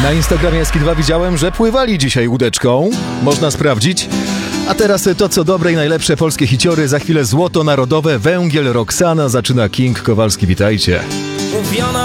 Na Instagramie Ski2 widziałem, że pływali dzisiaj łódeczką. Można sprawdzić. A teraz to, co dobre i najlepsze polskie hiciory. Za chwilę złoto narodowe, Węgiel, Roxana, zaczyna King Kowalski. Witajcie.